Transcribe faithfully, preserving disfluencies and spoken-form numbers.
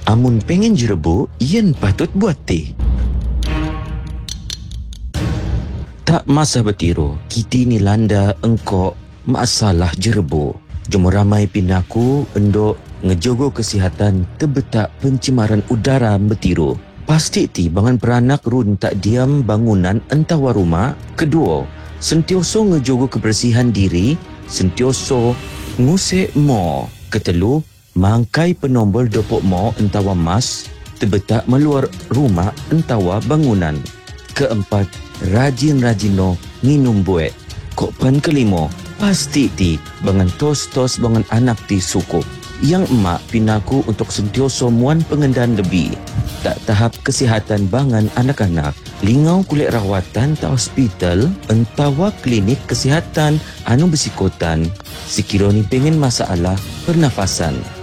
Amun pengen jerebu, yen patut buat teh. Tak masa bertiru, kiti ni landa engkau masalah jerebu. Jom ramai pinaku endok ngejogo kesihatan tebetak pencemaran udara bertiru. Pasti ti bangan peranak run tak diam bangunan entawa rumah. Kedua, sentioso ngejogo kebersihan diri, sentioso ngusik mo. Ketelu, mangkai penombol dopok mo entawa mas tebetak meluar rumah entawa bangunan. Keempat, rajin-rajino minum buet. Kokpan kelima, pasti ti bangan tos-tos bangan anak ti sukup. Yang emak pinaku untuk sentioso muan pengendaan lebih. Tak tahap kesihatan bangan anak-anak, lingau kulit rawatan tak hospital, entawa klinik kesihatan anu bersikotan, sekiranya pengen masalah pernafasan.